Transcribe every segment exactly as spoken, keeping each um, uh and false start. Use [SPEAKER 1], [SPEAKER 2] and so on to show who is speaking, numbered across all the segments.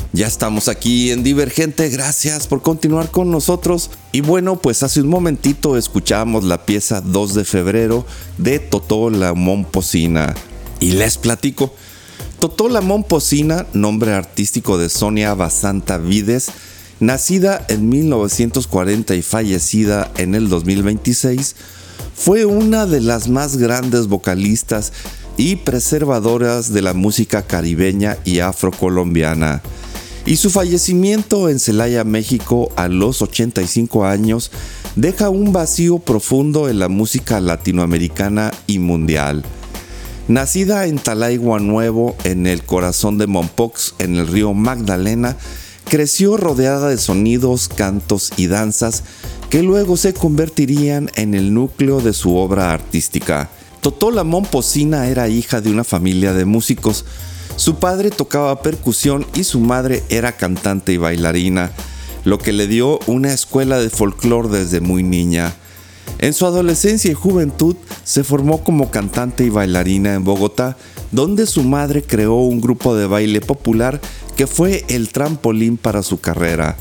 [SPEAKER 1] Ya estamos aquí en Divergente, gracias por continuar con nosotros. Y bueno, pues hace un momentito escuchamos la pieza dos de febrero de Totó la Momposina. Y les platico, Totó la Momposina, nombre artístico de Sonia Basanta Vides, nacida en mil novecientos cuarenta y fallecida en el dos mil veintiséis, fue una de las más grandes vocalistas y preservadoras de la música caribeña y afrocolombiana. Y su fallecimiento en Celaya, México, a los ochenta y cinco años, deja un vacío profundo en la música latinoamericana y mundial. Nacida en Talaigua Nuevo, en el corazón de Mompox, en el río Magdalena, creció rodeada de sonidos, cantos y danzas que luego se convertirían en el núcleo de su obra artística. Totó la Momposina era hija de una familia de músicos. Su padre tocaba percusión y su madre era cantante y bailarina, lo que le dio una escuela de folclore desde muy niña. En su adolescencia y juventud se formó como cantante y bailarina en Bogotá, donde su madre creó un grupo de baile popular que fue el trampolín para su carrera.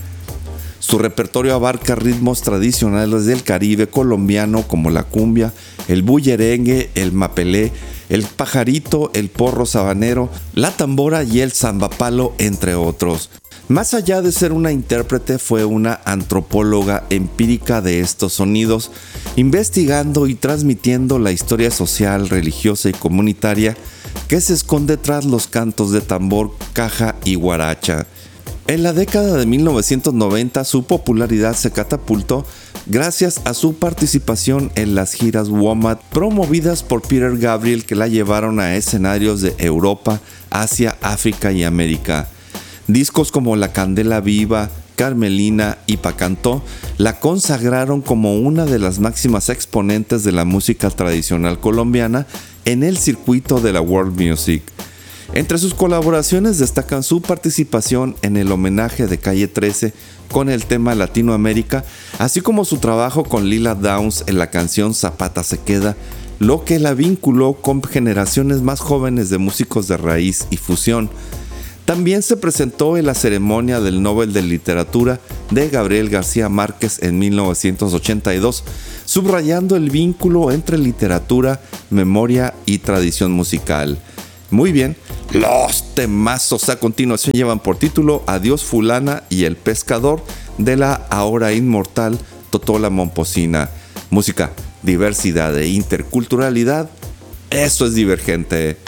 [SPEAKER 1] Su repertorio abarca ritmos tradicionales del Caribe colombiano como la cumbia, el bullerengue, el mapelé, el pajarito, el porro sabanero, la tambora y el zambapalo, entre otros. Más allá de ser una intérprete, fue una antropóloga empírica de estos sonidos, investigando y transmitiendo la historia social, religiosa y comunitaria que se esconde tras los cantos de tambor, caja y guaracha. En la década de mil novecientos noventa su popularidad se catapultó gracias a su participación en las giras WOMAD promovidas por Peter Gabriel, que la llevaron a escenarios de Europa, Asia, África y América. Discos como La Candela Viva, Carmelina y Pa' Cantó la consagraron como una de las máximas exponentes de la música tradicional colombiana en el circuito de la World Music. Entre sus colaboraciones destacan su participación en el homenaje de Calle trece con el tema Latinoamérica, así como su trabajo con Lila Downs en la canción Zapata se queda, lo que la vinculó con generaciones más jóvenes de músicos de raíz y fusión. También se presentó en la ceremonia del Nobel de Literatura de Gabriel García Márquez en mil novecientos ochenta y dos, subrayando el vínculo entre literatura, memoria y tradición musical. Muy bien, los temazos a continuación llevan por título Adiós Fulana y El Pescador, de la ahora inmortal Totó la Momposina. Música, diversidad e interculturalidad, eso es Divergente.